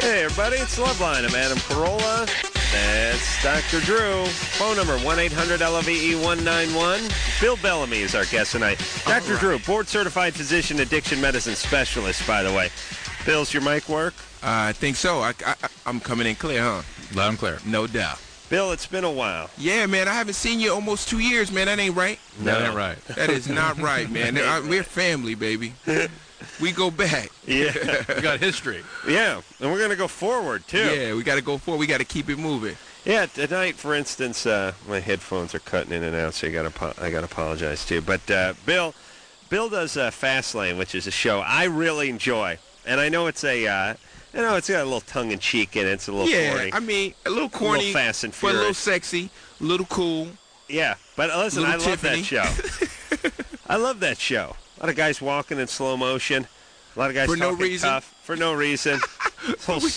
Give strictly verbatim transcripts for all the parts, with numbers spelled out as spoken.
Hey, everybody, it's Loveline. I'm Adam Carolla. That's Doctor Drew. Phone number one eight hundred L O V E one nine one. Bill Bellamy is our guest tonight. Doctor Right. Drew, board-certified physician, addiction medicine specialist, by the way. Bill's your mic work? Uh, I think so. I, I, I'm coming in clear, huh? Loud and clear. No doubt. Bill, it's been a while. Yeah, man, I haven't seen you almost two years, man. That ain't right. No. That ain't right. That is not right, man. I- We're family, baby. We go back. Yeah. We got history. Yeah, and we're going to go forward, too. Yeah, we got to go forward. We got to keep it moving. Yeah, tonight, for instance, uh, my headphones are cutting in and out, so you got to I got to apologize to you. But uh, Bill, Bill does uh, Fastlane, which is a show I really enjoy, and I know it's a, uh, you know, it's got a little tongue in cheek in it. It's a little Yeah, corny. I mean, a little corny, a little fast and but a little furious. sexy, a little cool. Yeah, but listen, Little I love Tiffany. that show. I love that show. A lot of guys walking in slow motion. A lot of guys For no talking reason. tough for no reason. a lot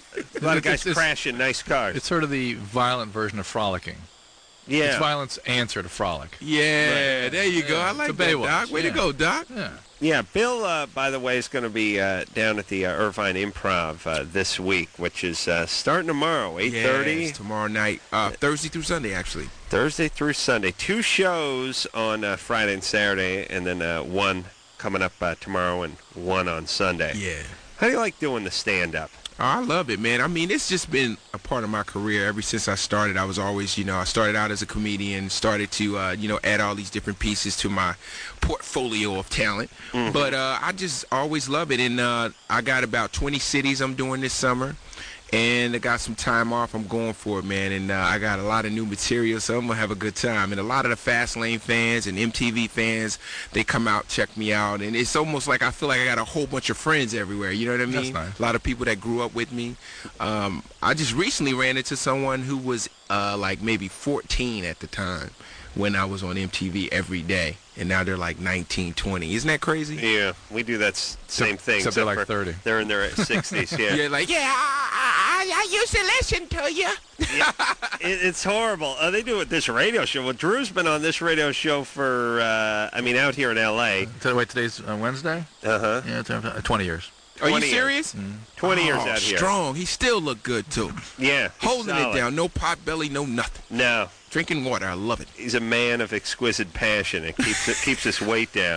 of guys It's- it's- crashing nice cars. It's sort of the violent version of frolicking. Yeah. It's violence answer to frolic. Yeah, there you go. Yeah, I it's like a that, Baywatch, Doc. Way yeah. to go, Doc. Yeah. Yeah, Bill, uh, by the way, is going to be uh, down at the uh, Irvine Improv uh, this week, which is uh, starting tomorrow, eight thirty, Yes, tomorrow night. Uh, Thursday through Sunday, actually. Thursday through Sunday. Two shows on uh, Friday and Saturday, and then uh, one coming up uh, tomorrow and one on Sunday. Yeah. How do you like doing the stand-up? Oh, I love it, man. I mean, it's just been a part of my career ever since I started. I was always, you know, I started out as a comedian, started to, uh, you know, add all these different pieces to my portfolio of talent. Mm-hmm. But uh, I just always love it. And uh, I got about twenty cities I'm doing this summer. And I got some time off. I'm going for it, man. And uh, I got a lot of new material, so I'm going to have a good time. And a lot of the Fast Lane fans and M T V fans, they come out, check me out. And it's almost like I feel like I got a whole bunch of friends everywhere. You know what I mean? That's nice. A lot of people that grew up with me. Um, I just recently ran into someone who was uh, like maybe fourteen at the time when I was on M T V every day. And now they're like nineteen, twenty. Isn't that crazy? Yeah, we do that s- same thing. except they're like for thirty. They're in their sixties, yeah. Yeah, like, yeah, I, I, I used to listen to you. It, it's horrible. Uh, they do it this radio show. Well, Drew's been on this radio show for, uh, I mean, out here in L A. T- Wait, today's uh, Wednesday? Uh-huh. Yeah, it's, uh, twenty years. Are you twenty years. serious? twenty years Oh, out here. strong. He still look good, too. Yeah. he's Holding solid. it down. No pot belly, no nothing. No. Drinking water. I love it. He's a man of exquisite passion. It keeps it keeps his weight down.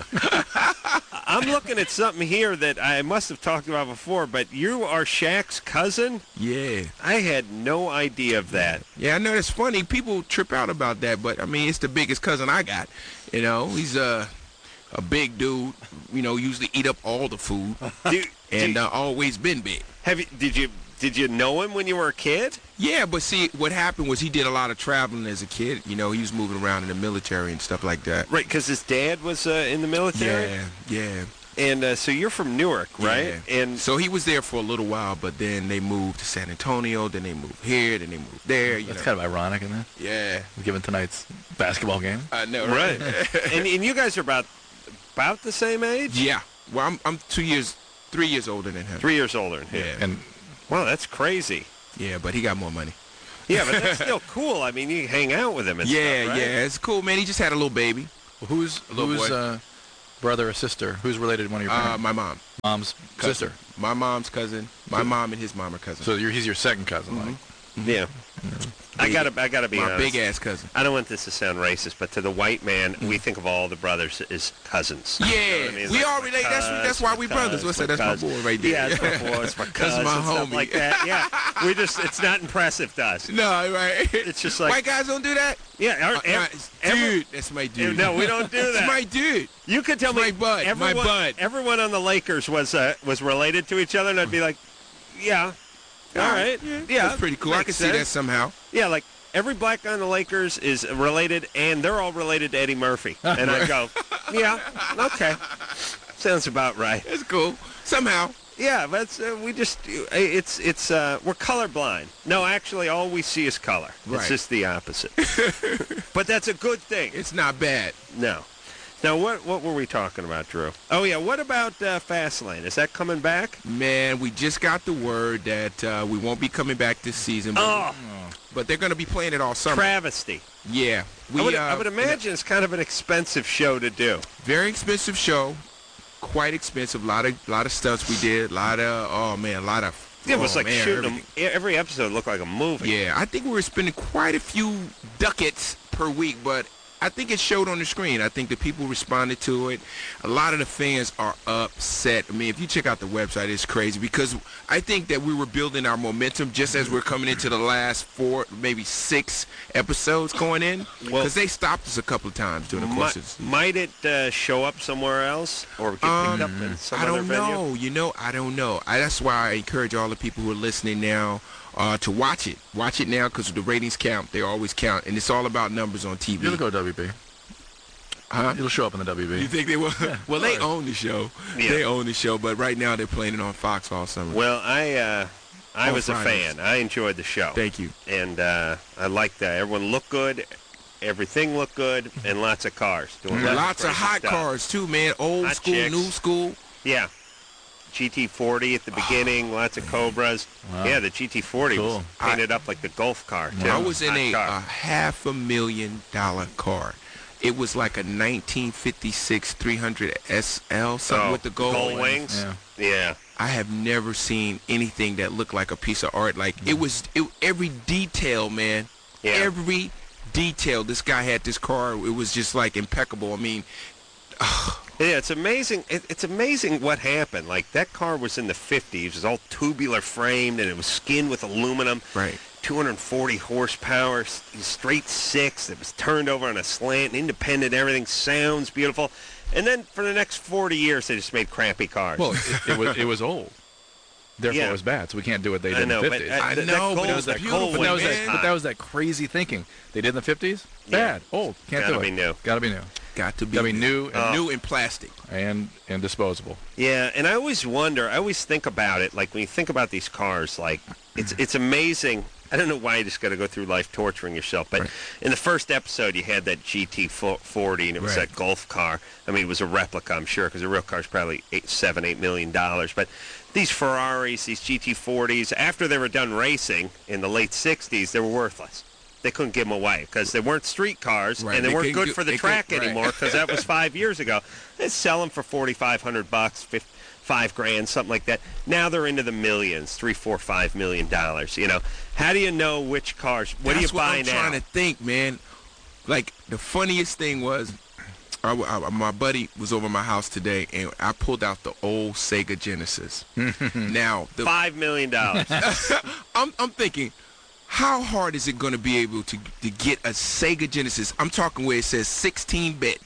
I'm looking at something here that I must have talked about before, but you are Shaq's cousin? Yeah. I had no idea of that. Yeah, I know that's funny. People trip out about that, but, I mean, it's the biggest cousin I got. You know, he's a, a big dude, you know, usually eat up all the food, Do, and do- uh, always been big. have you, did you did you know him when you were a kid? Yeah, but see, what happened was he did a lot of traveling as a kid. You know, he was moving around in the military and stuff like that. Right, because his dad was uh, in the military? Yeah, yeah. And uh, so you're from Newark, right? Yeah. And So he was there for a little while, but then they moved to San Antonio, then they moved here, then they moved there. You That's know. kind of ironic, isn't it? Yeah. Given tonight's basketball game. I know, right. right? and and you guys are about about the same age? Yeah. Well, I'm I'm two years, three years older than him. Three years older than him. Yeah. And Wow, that's crazy. Yeah, but he got more money. Yeah, but that's still cool. I mean, you hang out with him and Yeah, stuff, right? yeah, it's cool, man. He just had a little baby. who's Little who's boy. uh, brother or sister? Who's related to one of your Uh, parents? my mom, Mom's cousin. sister. My mom's cousin. My mom and his mom are cousins. So you're, he's your second cousin, like. Yeah. I gotta, I gotta be my honest. big ass cousin. I don't want this to sound racist, but to the white man, we think of all the brothers as cousins. Yeah, You know what I mean? we Like all my relate. That's cuz, that's why my we cuz, brothers. What's that? my That's my cuz. boy right there. Yeah, that's my boy. It's my That's cousin. my and stuff homie. like that. Yeah, we just, it's not impressive to us. No, right? It's just like, White guys don't do that. yeah, our, Uh, ev- uh, every- dude, that's my dude. no, we don't do That's that. my dude. You could tell It's me my bud, my everyone, bud. everyone on the Lakers was uh, was related to each other, and I'd be like, yeah, all right, yeah, That's pretty cool. I can makes see that sense. somehow. Yeah, like every black guy on the Lakers is related, and they're all related to Eddie Murphy. And I go, yeah, okay, sounds about right. That's cool. Somehow. Yeah, that's uh, we just it's it's uh, we're colorblind. No, actually, all we see is color. It's Right. just the opposite. But that's a good thing. It's not bad. No. Now, what what were we talking about, Drew? Oh yeah, what about uh, Fastlane? Is that coming back? Man, we just got the word that uh, we won't be coming back this season, but, Oh, but they're going to be playing it all summer. travesty. Yeah. We, I would, uh, I would imagine it's kind of an expensive show to do. Very expensive show. quite expensive. A lot of lot of stunts we did. A lot of oh man, a lot of. It was oh, like man, shooting everything. them. Every episode looked like a movie. Yeah, I think we were spending quite a few ducats per week, but I think it showed on the screen. I think the people responded to it. A lot of the fans are upset. I mean, if you check out the website, it's crazy because I think that we were building our momentum just as we're coming into the last four, maybe six episodes going in because Well- they stopped us a couple of times during the Mi- course of the might it uh, show up somewhere else or get picked Um, up in some I other don't venue? know. You know, I don't know. I, that's why I encourage all the people who are listening now uh, to watch it. Watch it now because the ratings count. They always count, and it's all about numbers on T V. You'll go W B. Huh? It'll show up in the W B. You think they will? well, they course. own the show. Yeah. They own the show, but right now they're playing it on Fox all summer. Well, I uh, I On was a Fridays. fan. I enjoyed the show. Thank you. And uh, I liked that. Everyone looked good. Everything looked good, and lots of cars. Doing Lots of crazy hot stuff. cars too, man. Old Hot school, chicks. new school. Yeah. G T forty at the beginning, lots of Cobras. Wow. Yeah, the G T forty was Cool. painted up like the Golf car, too. I was in Hot a, car. a half a million dollar car. It was like a nineteen fifty-six three hundred S L, something Oh, with the gold, gold wings. Yeah. Yeah. I have never seen anything that looked like a piece of art. Like it was, it, every detail, man. Yeah. Every detail. This guy had this car. It was just like impeccable. I mean, Yeah, it's amazing. It, it's amazing what happened. Like that car was in the fifties. It was all tubular framed, and it was skinned with aluminum. right. two hundred forty horsepower, s- straight six. It was turned over on a slant, independent. Everything sounds beautiful. And then for the next forty years, they just made crappy cars. Well, it, it was it was old. Therefore, Yeah. it was bad. So we can't do what they did I know, in the but fifties. uh, I th- know, that but it gold- was that beautiful, gold But that was wing that, is but hot. that was that crazy thinking they did in the fifties. Yeah. Bad, old, can't Gotta do be it. new. Gotta be new Got to be, Gotta be new and Oh. new in plastic. and and disposable. Yeah, and I always wonder. I always think about it. Like when you think about these cars, like it's it's amazing. I don't know why you just got to go through life torturing yourself. But Right. in the first episode, you had that G T forty, and it was Right. that Golf car. I mean, it was a replica, I'm sure, because the real car's probably eight, seven, eight million dollars. But these Ferraris, these G T forties, after they were done racing in the late sixties, they were worthless. They couldn't give them away because they weren't street cars, Right, and they, they weren't couldn't good do- for the they track couldn't- right. anymore because that was five years ago. They sell them for forty-five hundred bucks, fifty. Five grand, something like that. Now they're into the millions, three, four, five million dollars. You know, how do you know which cars? What That's do you what buy I'm now? trying to think, man. Like the funniest thing was, I, I- my buddy was over my house today, and I pulled out the old Sega Genesis. now, the, Five million dollars. I'm, I'm thinking, how hard is it going to be able to to get a Sega Genesis? I'm talking where it says sixteen bit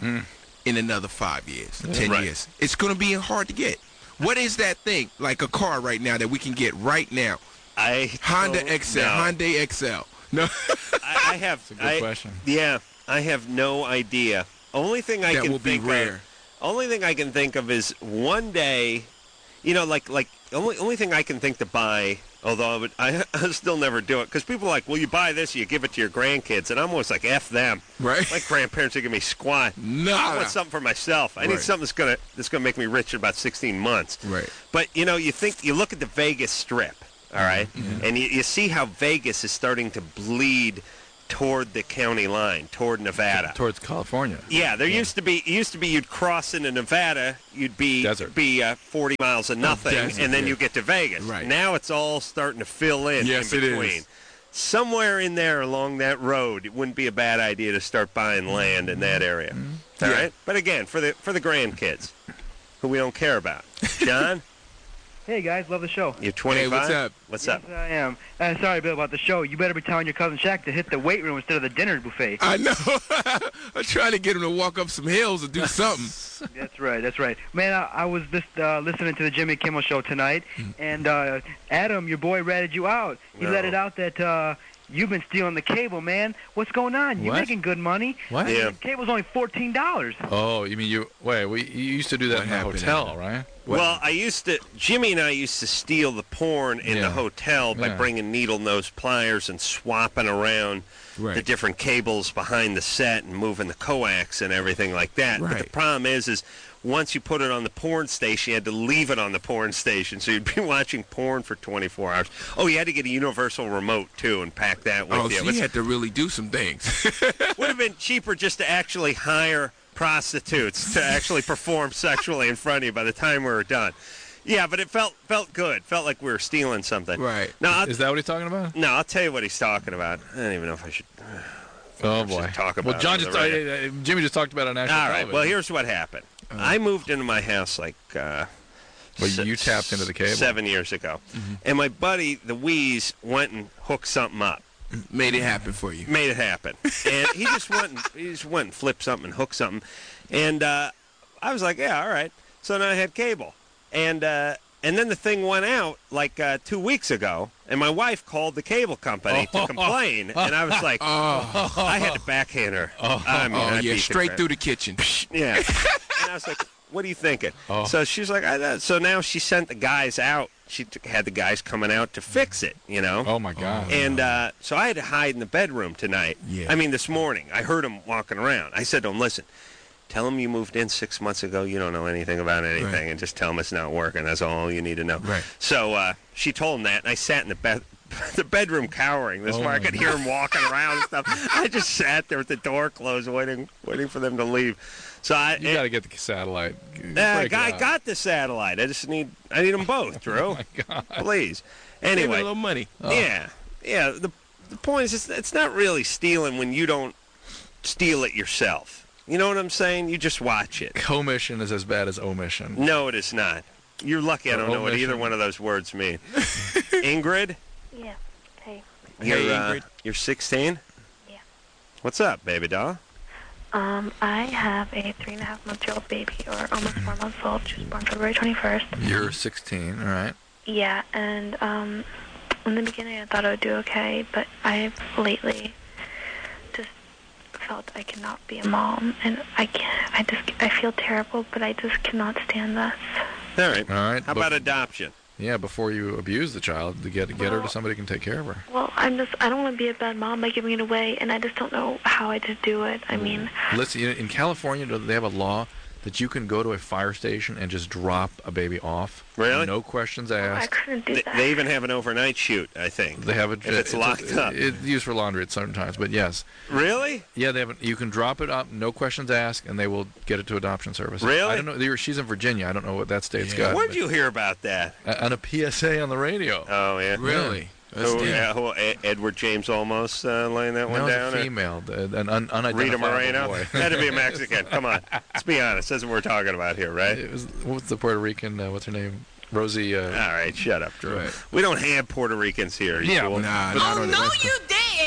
in another five years, ten Right. years. It's going to be hard to get. What is that thing? Like a car right now that we can get right now? I Honda don't X L, know. Hyundai X L. No. I, I have. a good I- question. Yeah, I have no idea. Only thing I That can will be think rare. of. Only thing I can think of is one day, you know, like like only only thing I can think to buy. Although I would, I I'll still never do it because people are like, well, you buy this, you give it to your grandkids, and I'm always like, f them. Right. My grandparents are giving me squat. I Nah. want something for myself. I need Right. something that's gonna that's gonna make me rich in about sixteen months. Right. But you know, you think you look at the Vegas Strip, all right, and you, you see how Vegas is starting to bleed toward the county line, toward Nevada. Towards California. Yeah, there used to be it used to be you'd cross into Nevada, you'd be Desert. be uh, forty miles of nothing, desert, and then yeah. you get to Vegas. Right. Now it's all starting to fill in Yes, in it is. between. Somewhere in there along that road, it wouldn't be a bad idea to start buying land in that area. All Mm-hmm. Yeah. right, but again, for the for the grandkids, who we don't care about. John, Hey guys, love the show. you're twenty-five. Hey, what's up? What's yes, up? I am. Uh, sorry, Bill, about the show. You better be telling your cousin Shaq to hit the weight room instead of the dinner buffet. I know. I'm trying to get him to walk up some hills or do something. That's right, that's right. Man, I, I was just uh, listening to the Jimmy Kimmel show tonight, and uh, Adam, your boy, ratted you out. He No. let it out that uh, you've been stealing the cable, man. What's going on? You're What? making good money. What? I mean, Yeah. the cable's only fourteen dollars. Oh, you mean you? Wait, we you used to do that What in the happened, hotel, Adam? right? What? Well, I used to. Jimmy and I used to steal the porn in the Yeah. hotel by Yeah. bringing needle nose pliers and swapping around Right. the different cables behind the set and moving the coax and everything like that. But the Right. problem is, is once you put it on the porn station, you had to leave it on the porn station, so you'd be watching porn for twenty-four hours. Oh, you had to get a universal remote too and pack that with Oh, you. so It you had to really do some things. would have been cheaper just to actually hire prostitutes to actually perform sexually in front of you by the time we were done. Yeah, but it felt felt good. Felt like we were stealing something. Right. Now, I'll, Is that what he's talking about? no, I'll tell you what he's talking about. I don't even know if I should. Oh should boy. talk about well, John it on just the radio. uh, uh, Jimmy just talked about it on national All right. television. Well, here's what happened. I moved into my house like. Uh, Well, se- you tapped into the cable. seven years ago, Mm-hmm. and my buddy, the Wheeze, went and hooked something up. Made it happen for you. Made it happen, and he just went and he just went and flipped something and hooked something, and uh, I was like, yeah, all right. So now I had cable, and uh, and then the thing went out like uh, two weeks ago, and my wife called the cable company to complain, and I was like, Oh, I had to backhand her. I mean, oh I yeah, beat the straight crap. through the kitchen. Yeah. And I was like, what are you thinking? Oh. So she's like, I know. So now she sent the guys out. She t- had the guys coming out to fix it, you know? Oh my God. And uh, so I had to hide in the bedroom tonight. Yeah. I mean, this morning. I heard him walking around. I said to him, listen, tell him you moved in six months ago. You don't know anything about anything. Right. And just tell him it's not working. That's all you need to know. Right. So uh, she told him that, and I sat in the bed. The bedroom cowering. This Oh where I my could hear him walking around and stuff. I just sat there with the door closed, waiting, waiting for them to leave. So I, you got to get the satellite. uh, Break it I out. got the satellite. I just need I need them both, Drew. Oh my God. Please. Give it a Anyway, little money. yeah, yeah. The the point is, it's, it's not really stealing when you don't steal it yourself. You know what I'm saying? You just watch it. Commission is as bad as omission. No, it is not. You're lucky I Or don't know what either omission. one of those words mean. Ingrid, Yeah. Hey. you're Hey, uh, Ingrid. you're sixteen. Yeah. What's up, baby doll? Um, I have a three and a half month old baby, or almost four months old. She was born February twenty-first. You're sixteen, all right. Yeah, and um, in the beginning I thought I would do okay, but I've lately just felt I cannot be a mom, and I can't. I just I feel terrible, but I just cannot stand this. All right. All right. How but- about adoption? Yeah, before you abuse the child, to get get her to somebody who can take care of her. Well, I'm just I don't want to be a bad mom by giving it away, and I just don't know how I should do it. I mean, Listen, you know, in California, they have a law that you can go to a fire station and just drop a baby off. Really? No questions I asked. couldn't do They, that. they even have an overnight shoot, I think. They have a. If it's locked a, up. It's used for laundry at sometimes, but yes, Really? yeah, they have. A, you can drop it up, no questions asked, and they will get it to adoption services. Really? I don't know. they're- She's in Virginia. I don't know what that state's Yeah. got. Where'd you hear about that? but- On a P S A on the radio. Oh, yeah. Really? That's Who, damn- yeah, who, E- Edward James almost uh, laying that one No, it's down? a or- female, the- an un- Rita unidentifiable Moreno? boy. Had to be a Mexican. Come on. Let's be honest. That's what we're talking about here, right? It was, what's the Puerto Rican? Uh, what's her name? Rosie. Uh, All right, shut up, Drew. Right. We don't have Puerto Ricans here. You Yeah, fool. Nah, But- not on the West Coast.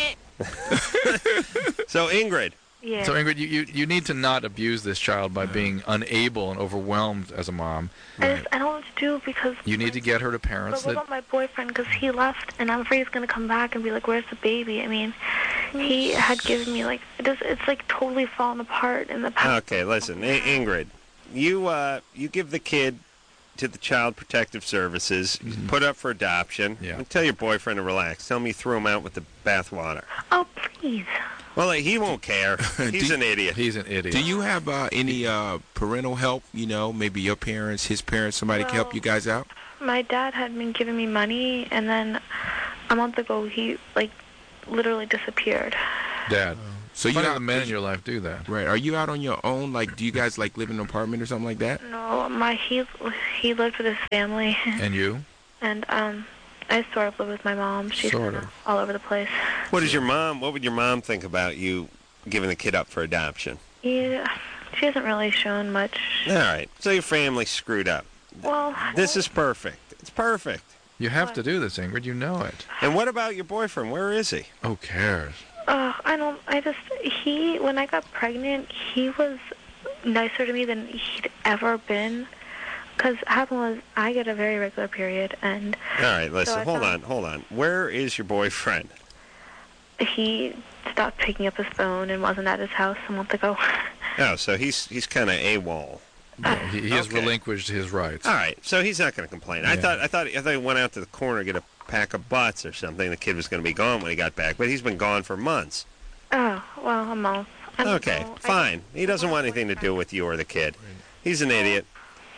So, Ingrid, yeah. So Ingrid, you, you, you need to not abuse this child by being unable and overwhelmed as a mom. I just I don't know what to do because You need to get her to parents But what that about my boyfriend? Because he left, and I'm afraid he's gonna come back and be like, "Where's the baby?" I mean, he had given me like it just, it's like totally fallen apart in the past. okay, listen, I- Ingrid, you uh, you give the kid to the Child Protective Services, put up for adoption, Yeah. and tell your boyfriend to relax. Tell him you threw him out with the bathwater. Oh please. Well, he won't care. He's Do- an idiot. he's an idiot. Do you have uh, any uh, parental help? You know, maybe your parents, his parents, somebody can help Well- you guys out? My dad had been giving me money, and then a month ago he like literally disappeared. Dad? So you Funny out, the men in your life do that. right? Are you out on your own? Like, do you guys like live in an apartment or something like that? No, my he he lived with his family, And you? and um, I sort of live with my mom. She's Sort kinda of. all over the place. What does your mom? What would your mom think about you giving the kid up for adoption? Yeah, she hasn't really shown much. All right. So your family's screwed up. Well, This is perfect. It's perfect. You have What? to do this, Ingrid. You know it. And what about your boyfriend? Where is he? Who cares? Uh, I don't. I just he when I got pregnant, he was nicer to me than he'd ever been. Because happened was I get a very regular period, and All right, listen. I hold thought- on, hold on. Where is your boyfriend? he stopped picking up his phone and wasn't at his house a month ago. Oh, so he's he's kind of AWOL. No, he, he has Okay. relinquished his rights. All right, so he's not going to complain. I Yeah. thought I thought I thought he went out to the corner to get a pack of butts or something. The kid was going to be gone when he got back, but he's been gone for months. Oh, well, a month. I don't Okay, know. I fine. just- He doesn't want anything to do with you or the kid. He's an idiot.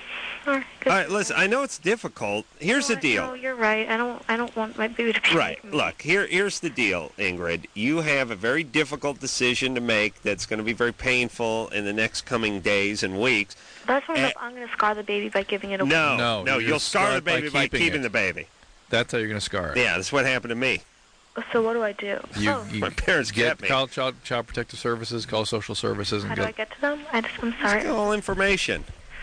right, good. All right, listen, I know it's difficult. Here's no, the deal. No, you're right. I don't. I don't want my baby to be Right. with me. Look, here, here's the deal, Ingrid. You have a very difficult decision to make that's going to be very painful in the next coming days and weeks. That's one Eh, of I'm going to scar the baby by giving it away. No, No, no, you're you'll gonna scar scar the it by baby by keeping keeping it. the baby. That's how you're going to scar it. Yeah, that's what happened to me. So what do I do? You, oh, you My parents get kept me. call child, child protective services, call social services, how and do I get. get to them? I just, I'm sorry. All information.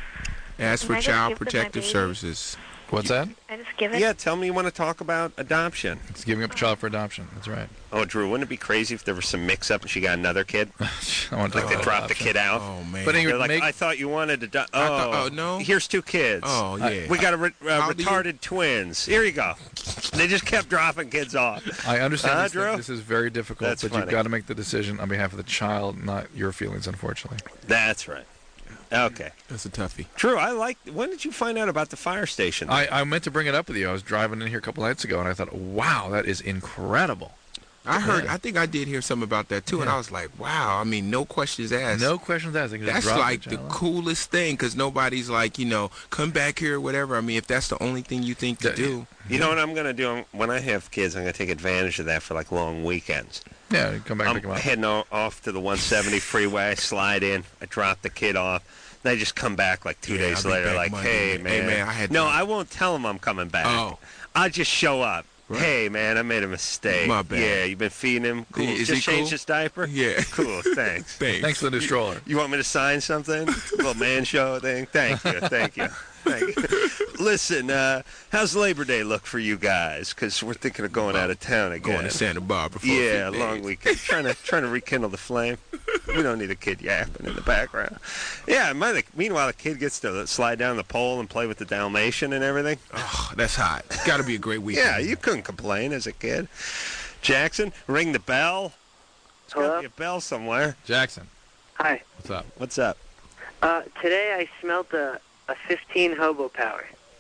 Ask Can for I just Child give them my Protective baby? Services. What's that? I just give it. Yeah, tell me you want to talk about adoption. It's giving up a child for adoption. That's right. Oh, Drew, wouldn't it be crazy if there was some mix-up and she got another kid? I want to Like take they dropped the kid out? Oh, man. But Ingrid, They're like, make- I thought you wanted to... Do- oh, I thought- oh, no? Here's two kids. Oh, yeah. We got a re- uh, How do you- retarded twins. Here you go. They just kept dropping kids off. I understand Huh, this, Drew? this is very difficult, That's but funny. you've got to make the decision on behalf of the child, not your feelings, unfortunately. That's right. Okay. That's a toughie. Drew, I like... When did you find out about the fire station? I, I meant to bring it up with you. I was driving in here a couple nights ago, and I thought, wow, that is incredible. I heard, Yeah. I think I did hear something about that too, and Yeah. I was like, wow, I mean, no questions asked. No questions asked. They can just That's drop like the the child. coolest thing, because nobody's like, you know, come back here or whatever. I mean, if that's the only thing you think to That- do. You know what I'm going to do? When I have kids, I'm going to take advantage of that for, like, long weekends. Yeah, you come back and I'm pick them up. heading o- off to the one seventy freeway. I slide in. I drop the kid off. They just come back like two Yeah, days I'll be later, back like, Monday, hey, man. man. Hey, man, I had no, to- I won't tell them I'm coming back. Oh. I'll just show up. Right. Hey, man, I made a mistake. My bad. Yeah, you've been feeding him. Cool. Is just he changed cool? his diaper? Yeah. Cool, thanks. Thanks. Thanks for the new stroller. You want me to sign something? A little man show thing? Thank you, thank you. Thank you. Listen, uh, how's Labor Day look for you guys? Because we're thinking of going out of town again. Going to Santa Barbara for Yeah, a few long days. weekend. trying to trying to rekindle the flame. We don't need a kid yapping in the background. Yeah, my, meanwhile, the kid gets to slide down the pole and play with the Dalmatian and everything. Oh, that's hot. It's got to be a great weekend. Yeah, you couldn't complain as a kid. Jackson, ring the bell. There's got to Hello? be a bell somewhere. Jackson, Hi. what's up? What's up? Uh, today I smelled a, a fifteen hobo power.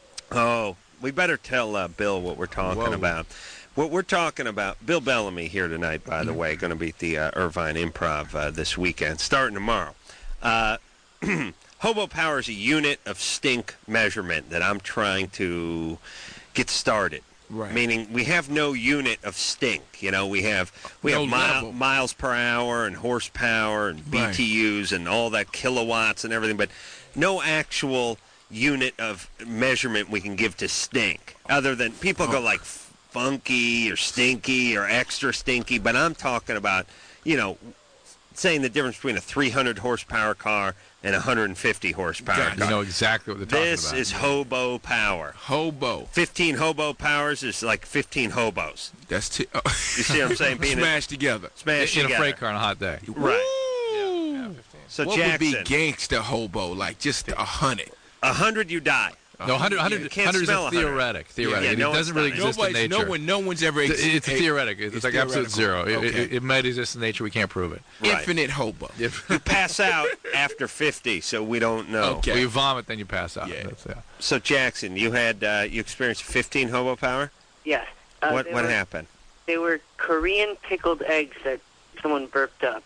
Oh, we better tell uh, Bill what we're talking Whoa. about. What we're talking about, Bill Bellamy here tonight, by Mm-hmm. the way, going to be at the uh, Irvine Improv uh, this weekend, starting tomorrow. Uh, Hobo Power is a unit of stink measurement that I'm trying to get started. Right. Meaning we have no unit of stink. You know, we have we No have mile, level. miles per hour and horsepower and Right. B T Us and all that kilowatts and everything, but no actual unit of measurement we can give to stink. Other than people go like funky or stinky or extra stinky, but I'm talking about, you know, saying the difference between a three hundred horsepower car and a one hundred fifty horsepower Gotcha. You car. know exactly what they're talking This about. is Hobo Power. Hobo. fifteen Hobo Powers is like fifteen hobos. That's t- oh. You see what I'm saying? Being Smashed together. smashed in a together. freight car on a hot day. Right. Woo! So What Jackson, would be gangsta hobo? Like just a hundred. a hundred you die. No, one hundred, one hundred, You can't one hundred is smell a one hundred. theoretic. Theoretic. Yeah, it no, doesn't it's really not. exist in Nobody, nature. no one, no one's ever. It's, Ex- it's theoretic. It's, it's like absolute zero. theoretical. It, it, Okay. it might exist in nature. We can't prove it. Right. Infinite hobo. If You pass out after fifty, so we don't know. Okay. well, you vomit, then you pass out. Yeah. That's, yeah. So Jackson, you had uh, you experienced fifteen Hobo Power. Yes. Uh, what they what were, happened? They were Korean pickled eggs that someone burped up.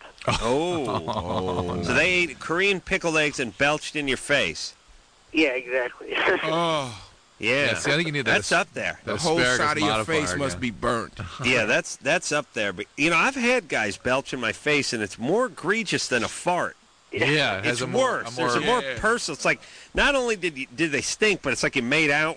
Oh. Oh. So they ate Korean pickled eggs and belched in your face. Yeah, exactly. Oh, Yeah. Yeah, see, I think you need that That's as- up there. the That whole asparagus side of your modifier face must again. be burnt. Yeah, that's that's up there. But you know, I've had guys belch in my face, and it's more egregious than a fart. Yeah, it has It's a more, worse. A more, There's a more Yeah. personal. It's like not only did you, did they stink, but it's like you made out